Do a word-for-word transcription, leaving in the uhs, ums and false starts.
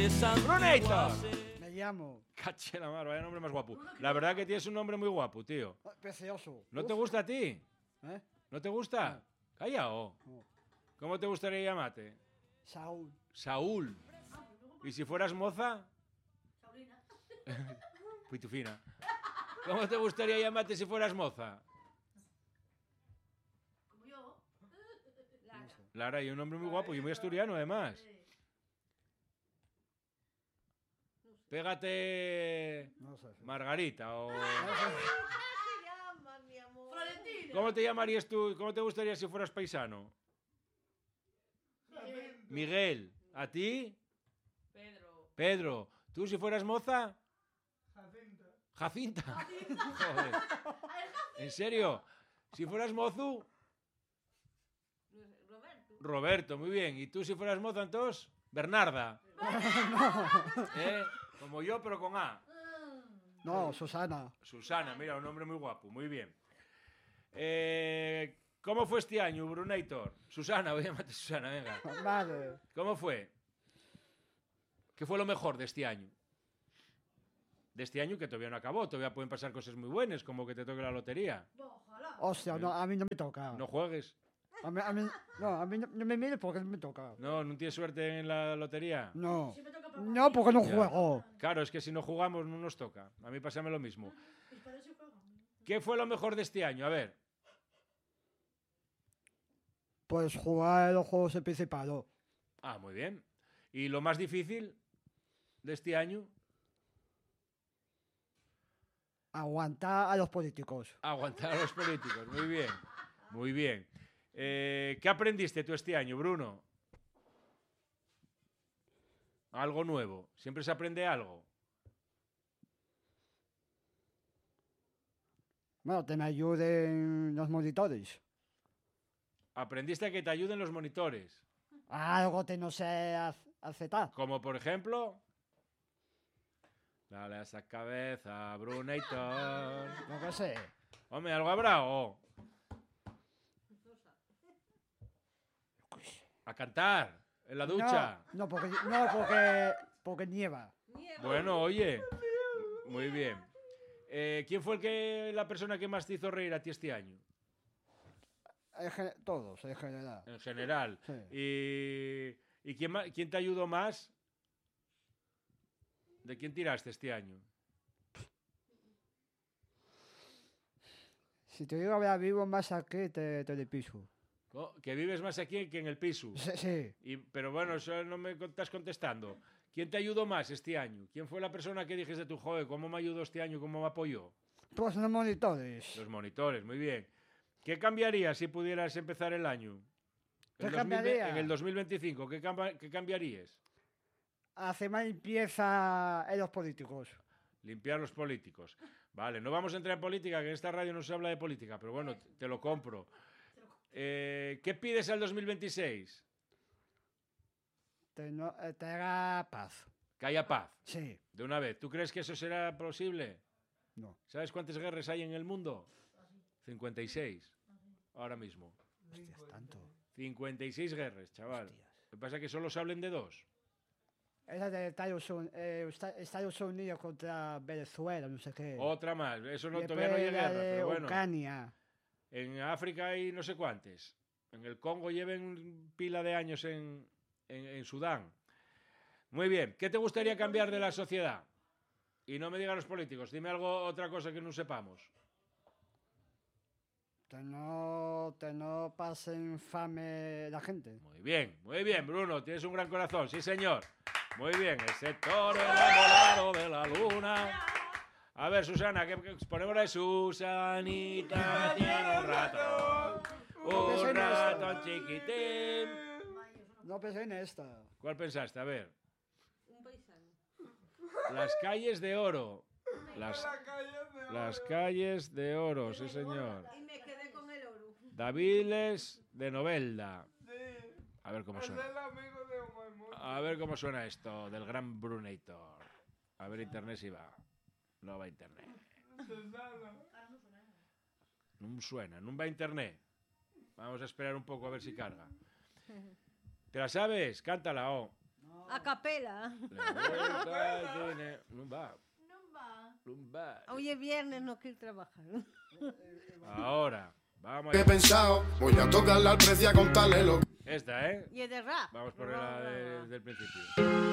¡Brunator! Me llamo. Cache la mar, vaya nombre más guapo. La verdad que tienes un nombre muy guapo, tío. Precioso. ¿No te gusta a ti? ¿Eh? ¿No te gusta? No. Callao. No. ¿Cómo te gustaría llamarte? Saúl. Saúl. ¿Y si fueras moza? Sabrina. Pitufina. ¿Cómo te gustaría llamarte si fueras moza? Como yo. Lara. Lara, y un nombre muy guapo y muy asturiano además. Pégate No sé. Margarita o... No sé. se llama, mi amor? Florentina. ¿Cómo te llamarías tú? ¿Cómo te gustaría si fueras paisano? Eh, Miguel. ¿A ti? Pedro. Pedro. ¿Tú si fueras moza? Jacinta. Jacinta. Joder. ¿En serio? Si fueras mozu, Roberto. Roberto, muy bien. ¿Y tú si fueras moza entonces? Bernarda. ¿Eh? Como yo, pero con A. No, Susana. Susana, mira, un nombre muy guapo, muy bien. Eh, ¿Cómo fue este año, Brunator? Susana, voy a llamarte Susana, venga. Vale. ¿Cómo fue? ¿Qué fue lo mejor de este año? De este año que todavía no acabó, todavía pueden pasar cosas muy buenas, como que te toque la lotería. Ojalá. Hostia, no, a mí no me toca. No juegues. A mí, a mí, no, a mí no, no me mires porque no me toca. No, no tienes suerte en la lotería. No. Si me toca para No, porque no Ya. juego. Claro, es que si no jugamos no nos toca. A mí pásame lo mismo. Y para eso juego. ¿Qué fue lo mejor de este año? A ver. Pues jugar los juegos principales. Ah, muy bien. ¿Y lo más difícil de este año? Aguantar a los políticos. Aguantar a los políticos. Muy bien. Muy bien. Eh, ¿Qué aprendiste tú este año, Bruno? Algo nuevo. Siempre se aprende algo. Bueno, que me ayuden los monitores. Aprendiste a que te ayuden los monitores. Algo que no sé ac- aceptar. Como por ejemplo... Dale a esa cabeza, Brunator. Lo que sé. Hombre, ¿algo habrá o...? A cantar, en la ducha. No, no, porque, no porque, porque nieva. Nieva. Bueno, oye. Muy bien. Eh, ¿Quién fue el que, la persona que más te hizo reír a ti este año? En gen- todos, en general. En general. Sí. ¿Y, y quién, ma- quién te ayudó más? ¿De quién tiraste este año? Si te digo, ahora vivo más aquí, te, te le piso. Oh, que vives más aquí que en el piso. Sí, sí. Y, pero bueno, eso no me estás contestando. ¿Quién te ayudó más este año? ¿Quién fue la persona que dijiste tú, joder, cómo me ayudó este año, cómo me apoyó? Pues los monitores. Los monitores, muy bien. ¿Qué cambiarías si pudieras empezar el año? ¿Qué El dos mil ve- cambiaría? En el dos mil veinticinco, ¿qué, camba- qué cambiarías? Hace más limpieza en los políticos. Limpiar los políticos. Vale, no vamos a entrar en política, que en esta radio no se habla de política, pero bueno, te lo compro. Eh, ¿Qué pides al dos mil veintiséis? Te, no, eh, te haga paz. Que haya paz, Sí. de una vez. ¿Tú crees que eso será posible? No. ¿Sabes cuántas guerras hay en el mundo? cincuenta y seis. Ahora mismo. Hostias, tanto. cincuenta y seis guerras, chaval. Hostias. Lo que pasa es que solo se hablen de dos. Esa de Estados Unidos, eh, Esta- Estados Unidos contra Venezuela, no sé qué. Otra más. Eso no, Y todavía no hay después la guerra, de pero bueno. Ucrania. En África hay no sé cuántas. En el Congo lleven pila de años en, en, en Sudán. Muy bien. ¿Qué te gustaría cambiar de la sociedad? Y no me digan los políticos. Dime algo, otra cosa que no sepamos. Que no, que no pasen fame la gente. Muy bien, muy bien, Bruno. Tienes un gran corazón. Sí, señor. Muy bien. Ese toro enamorado de la luna. A ver, Susana, que que ponemos la de Susanita tiene un ratón. Un ratón chiquitín. No pensé en esta. ¿Cuál pensaste? A ver. Un paisano. Las calles de oro. Las, La calle de oro. las calles de oro, sí, señor. Y me quedé con el oro. Daviles de Novelda. Sí. A ver cómo Es suena. el amigo de Omaimoto. A ver cómo suena esto del gran Brunator. A ver, internet si va. No va internet. Susana. No suena, no va internet. Vamos a esperar un poco a ver si carga. ¿Te la sabes? Cántala, oh. No. A capela. La vuelta al cine. Lumba, Non va. lumba. Hoy es viernes, no quiero trabajar. Ahora, vamos He a... pensado, voy a tocarle al precio a contarle lo Esta, ¿eh? Y es de rap. Vamos por la de- del principio.